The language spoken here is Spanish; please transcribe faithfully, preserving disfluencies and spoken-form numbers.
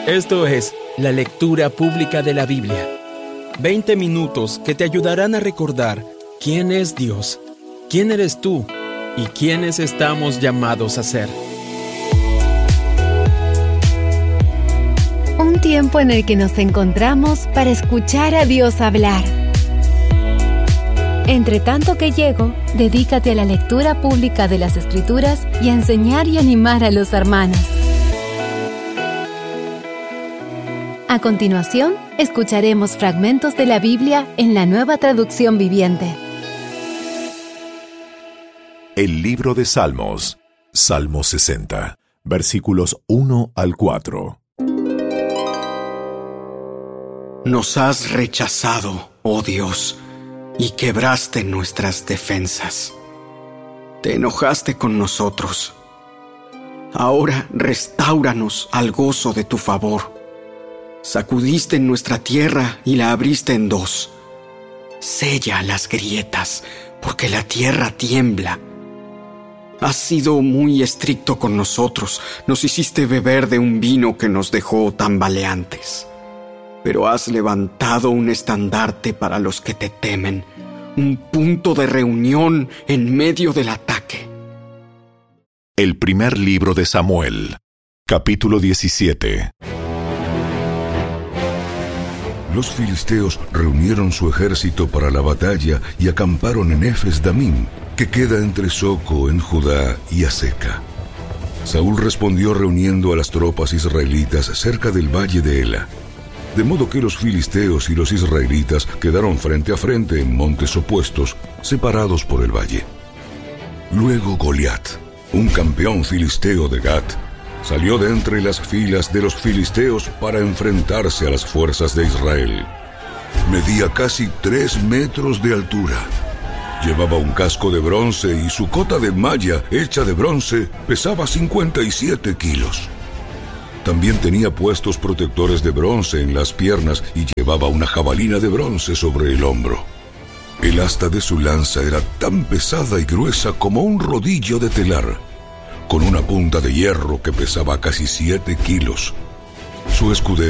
Esto es la lectura pública de la Biblia. veinte minutos que te ayudarán a recordar quién es Dios, quién eres tú y quiénes estamos llamados a ser. Un tiempo en el que nos encontramos para escuchar a Dios hablar. Entre tanto que llego, dedícate a la lectura pública de las Escrituras y a enseñar y animar a los hermanos. A continuación, escucharemos fragmentos de la Biblia en la Nueva Traducción Viviente. El libro de Salmos, Salmo sesenta, versículos uno al cuatro. Nos has rechazado, oh Dios, y quebraste nuestras defensas. Te enojaste con nosotros. Ahora restáuranos al gozo de tu favor. Sacudiste nuestra tierra y la abriste en dos. Sella las grietas, porque la tierra tiembla. Has sido muy estricto con nosotros. Nos hiciste beber de un vino que nos dejó tambaleantes. Pero has levantado un estandarte para los que te temen, un punto de reunión en medio del ataque. El primer libro de Samuel, capítulo diecisiete. Los filisteos reunieron su ejército para la batalla y acamparon en Efes-Damim, que queda entre Soco en Judá y Aseca. Saúl respondió reuniendo a las tropas israelitas cerca del valle de Ela. De modo que los filisteos y los israelitas quedaron frente a frente en montes opuestos, separados por el valle. Luego Goliat, un campeón filisteo de Gat, salió de entre las filas de los filisteos para enfrentarse a las fuerzas de Israel. Medía casi tres metros de altura. Llevaba un casco de bronce y su cota de malla hecha de bronce pesaba cincuenta y siete kilos. También tenía puestos protectores de bronce en las piernas y llevaba una jabalina de bronce sobre el hombro. El asta de su lanza era tan pesada y gruesa como un rodillo de telar, con una punta de hierro que pesaba casi siete kilos. Su escudero